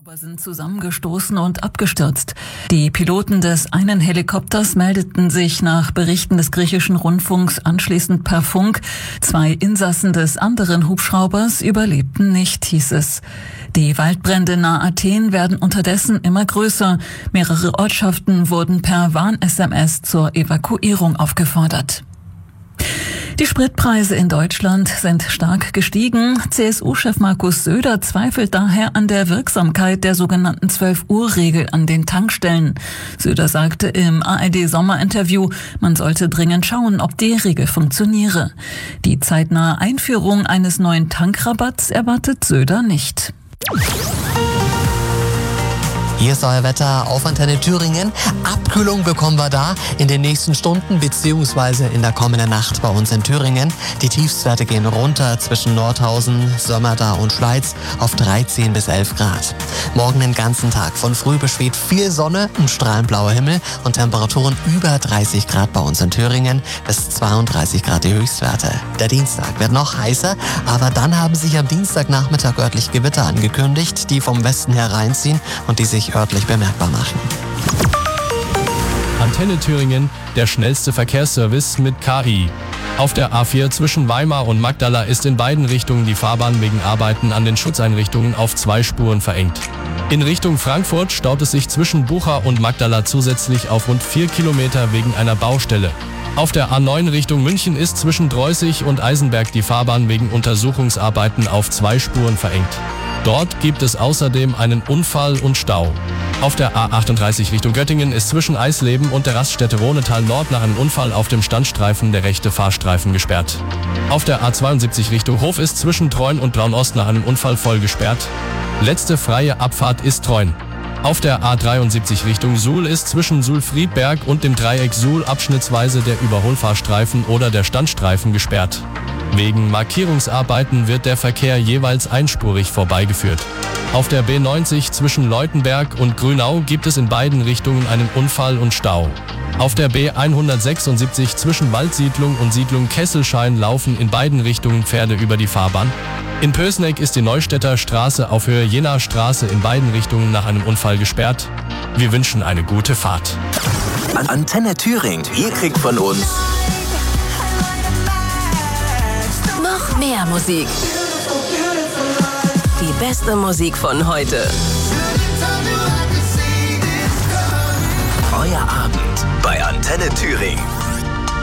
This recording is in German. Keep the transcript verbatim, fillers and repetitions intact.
Hubschrauber sind zusammengestoßen und abgestürzt. Die Piloten des einen Helikopters meldeten sich nach Berichten des griechischen Rundfunks anschließend per Funk. Zwei Insassen des anderen Hubschraubers überlebten nicht, hieß es. Die Waldbrände nahe Athen werden unterdessen immer größer. Mehrere Ortschaften wurden per Warn-S M S zur Evakuierung aufgefordert. Die Spritpreise in Deutschland sind stark gestiegen. C S U-Chef Markus Söder zweifelt daher an der Wirksamkeit der sogenannten zwölf-Uhr-Regel an den Tankstellen. Söder sagte im A R D-Sommerinterview, man sollte dringend schauen, ob die Regel funktioniere. Die zeitnahe Einführung eines neuen Tankrabatts erwartet Söder nicht. Hier ist euer Wetter auf Antenne Thüringen. Abkühlung bekommen wir da in den nächsten Stunden beziehungsweise in der kommenden Nacht bei uns in Thüringen. Die Tiefstwerte gehen runter zwischen Nordhausen, Sömmerda und Schleiz auf dreizehn bis elf Grad. Morgen den ganzen Tag von früh bis spät viel Sonne, ein strahlend blauer Himmel und Temperaturen über dreißig Grad bei uns in Thüringen bis zweiunddreißig Grad die Höchstwerte. Der Dienstag wird noch heißer, aber dann haben sich am Dienstagnachmittag örtlich Gewitter angekündigt, die vom Westen hereinziehen und die sich örtlich bemerkbar machen. Antenne Thüringen, der schnellste Verkehrsservice mit K I. Auf der A vier zwischen Weimar und Magdala ist in beiden Richtungen die Fahrbahn wegen Arbeiten an den Schutzeinrichtungen auf zwei Spuren verengt. In Richtung Frankfurt staut es sich zwischen Bucha und Magdala zusätzlich auf rund vier Kilometer wegen einer Baustelle. Auf der A neun Richtung München ist zwischen Dreußig und Eisenberg die Fahrbahn wegen Untersuchungsarbeiten auf zwei Spuren verengt. Dort gibt es außerdem einen Unfall und Stau. Auf der A achtunddreißig Richtung Göttingen ist zwischen Eisleben und der Raststätte Ronetal Nord nach einem Unfall auf dem Standstreifen der rechte Fahrstreifen gesperrt. Auf der A zweiundsiebzig Richtung Hof ist zwischen Treuen und Braunost nach einem Unfall voll gesperrt. Letzte freie Abfahrt ist Treuen. Auf der A dreiundsiebzig Richtung Suhl ist zwischen Suhl-Friedberg und dem Dreieck Suhl abschnittsweise der Überholfahrstreifen oder der Standstreifen gesperrt. Wegen Markierungsarbeiten wird der Verkehr jeweils einspurig vorbeigeführt. Auf der B neunzig zwischen Leutenberg und Grünau gibt es in beiden Richtungen einen Unfall und Stau. Auf der B hundertsechsundsiebzig zwischen Waldsiedlung und Siedlung Kesselschein laufen in beiden Richtungen Pferde über die Fahrbahn. In Pößneck ist die Neustädter Straße auf Höhe Jenaer Straße in beiden Richtungen nach einem Unfall gesperrt. Wir wünschen eine gute Fahrt. Antenne Thüringen, ihr kriegt von uns noch mehr Musik. Die beste Musik von heute. Euer Abend bei Antenne Thüringen.